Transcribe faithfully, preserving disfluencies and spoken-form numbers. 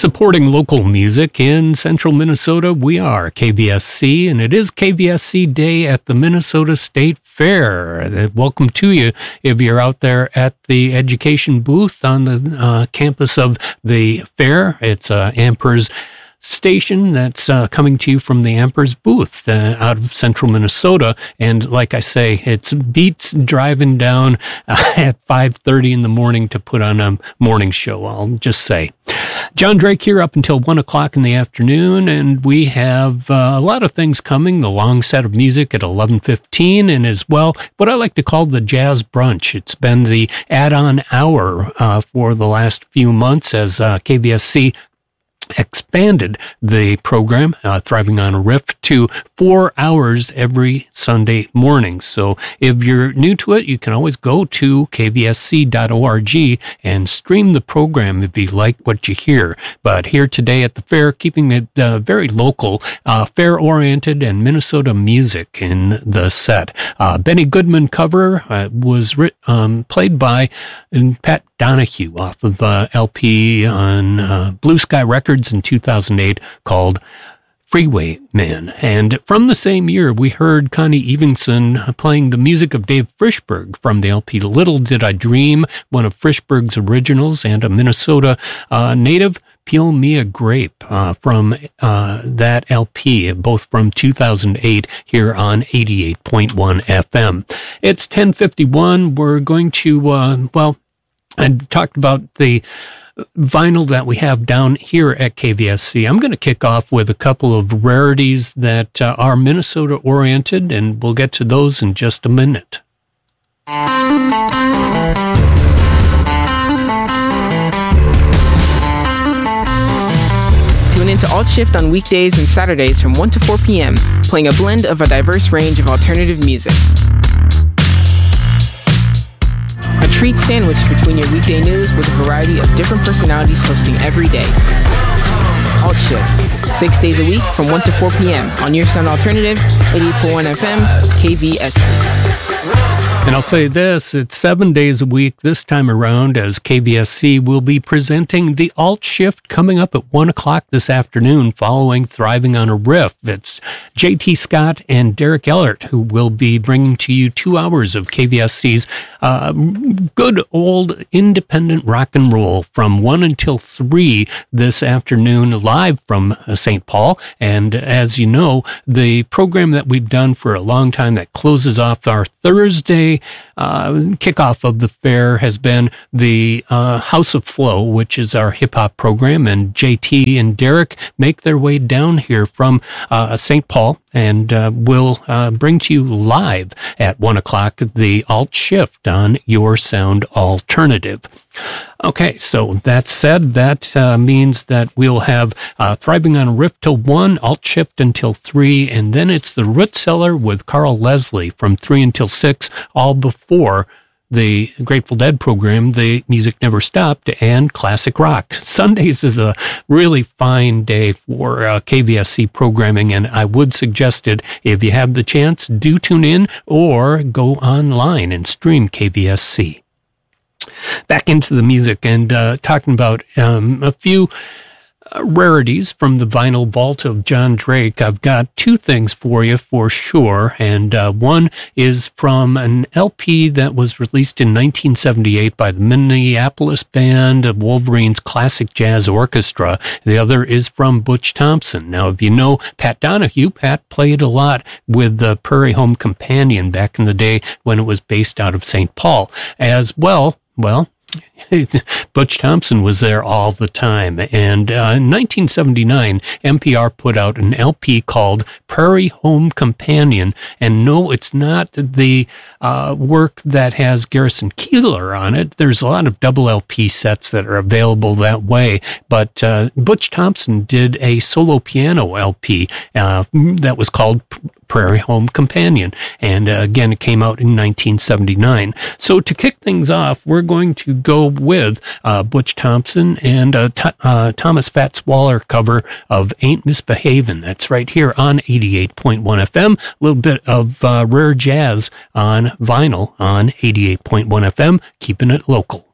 Supporting local music in central Minnesota, we are K V S C, and it is K V S C Day at the Minnesota State Fair. Welcome to you if you're out there at the education booth on the uh, campus of the fair. It's uh, Ampers station that's uh, coming to you from the Ampers booth uh, out of central Minnesota. And like I say, it's beats driving down uh, at five thirty in the morning to put on a morning show, I'll just say. John Drake here up until one o'clock in the afternoon, and we have uh, a lot of things coming. The long set of music at eleven fifteen, and as well what I like to call the Jazz Brunch. It's been the add-on hour uh, for the last few months as uh, K V S C expanded the program, uh, Thriving on a Riff, to four hours every Sunday morning. So if you're new to it, you can always go to k v s c dot org and stream the program if you like what you hear. But here today at the fair, keeping it uh, very local, uh, fair-oriented, and Minnesota music in the set. Uh, Benny Goodman cover uh, was writ- um, played by Pat Donahue off of uh, L P on uh, Blue Sky Records in two thousand eight called Freeway Man. And from the same year, we heard Connie Evenson playing the music of Dave Frishberg from the L P Little Did I Dream, one of Frishberg's originals, and a Minnesota uh, native, Peel Me a Grape, uh, from uh, that L P, both from two thousand eight here on eighty-eight point one F M. It's ten fifty-one. We're going to, uh, well, I talked about the vinyl that we have down here at K V S C. I'm going to kick off with a couple of rarities that uh, are Minnesota-oriented, and we'll get to those in just a minute. Tune into Alt Shift on weekdays and Saturdays from one to four p.m., playing a blend of a diverse range of alternative music. A treat sandwiched between your weekday news with a variety of different personalities hosting every day. Alt Shift, six days a week from one to four p.m. on your sound alternative, eighty-eight point one F M, K V S C. And I'll say this, it's seven days a week this time around as K V S C will be presenting the Alt Shift coming up at one o'clock this afternoon following Thriving on a Riff. It's J T Scott and Derek Ellert who will be bringing to you two hours of K V S C's uh, good old independent rock and roll from one until three this afternoon live from Saint Paul. And as you know, the program that we've done for a long time that closes off our Thursday Uh, kickoff of the fair has been the uh, House of Flow, which is our hip-hop program, and J T and Derek make their way down here from uh, Saint Paul and uh, will uh, bring to you live at one o'clock the Alt Shift on Your Sound Alternative. Okay, so that said, that uh, means that we'll have uh, Thriving on a Riff till one, Alt Shift until three, and then it's the Root Cellar with Carl Leslie from three until six, all before the Grateful Dead program, The Music Never Stopped, and Classic Rock. Sundays is a really fine day for uh, K V S C programming, and I would suggest it if you have the chance, do tune in or go online and stream K V S C. Back into the music and uh, talking about um, a few uh, rarities from the vinyl vault of John Drake. I've got two things for you for sure, and uh, one is from an L P that was released in nineteen seventy-eight by the Minneapolis band of Wolverine's Classic Jazz Orchestra. The other is from Butch Thompson. Now, if you know Pat Donahue, Pat played a lot with the Prairie Home Companion back in the day when it was based out of Saint Paul. As well, well, Butch Thompson was there all the time. And uh, in nineteen seventy-nine, N P R put out an L P called Prairie Home Companion. And no, it's not the uh, work that has Garrison Keillor on it. There's a lot of double L P sets that are available that way. But uh, Butch Thompson did a solo piano L P uh, that was called Prairie Home Companion. And uh, again, it came out in nineteen seventy-nine. So to kick things off, we're going to go with uh, Butch Thompson and a t- uh, Thomas Fats Waller cover of Ain't Misbehavin'. That's right here on eighty-eight point one F M. A little bit of uh, rare jazz on vinyl on eighty-eight point one F M, keeping it local.